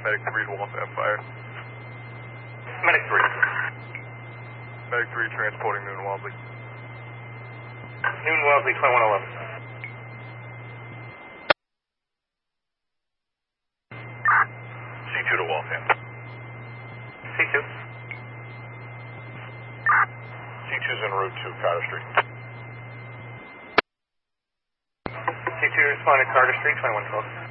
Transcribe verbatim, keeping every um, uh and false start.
Medic three to Waltham Fire. Medic three. Medic three transporting Noon Wellesley. Noon Wellesley, twenty-one eleven. C two to Waltham. C two. C two's en route to Carter Street. C two responded Carter Street, twenty-one twelve.